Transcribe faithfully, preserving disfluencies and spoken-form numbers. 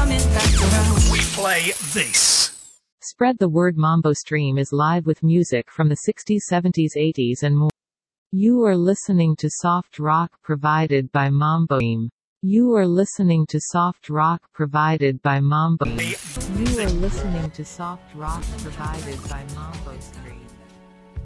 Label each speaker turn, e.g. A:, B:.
A: coming back around.
B: We play this.
C: Spread the Word Mambo Stream is live with music from the sixties, seventies, eighties and more. You are listening to soft rock provided by Mambo Stream. You are listening to soft rock provided by Mambo. You are listening to soft rock provided by Mambo Stream.